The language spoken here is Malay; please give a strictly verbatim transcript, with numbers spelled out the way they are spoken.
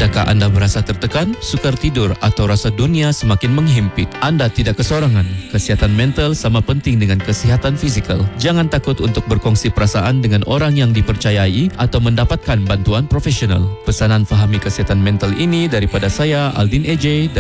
Adakah anda merasa tertekan, sukar tidur atau rasa dunia semakin menghimpit? Anda tidak kesorangan. Kesihatan mental sama penting dengan kesihatan fizikal. Jangan takut untuk berkongsi perasaan dengan orang yang dipercayai atau mendapatkan bantuan profesional. Pesanan Fahami Kesihatan Mental ini daripada saya, Aldin A J.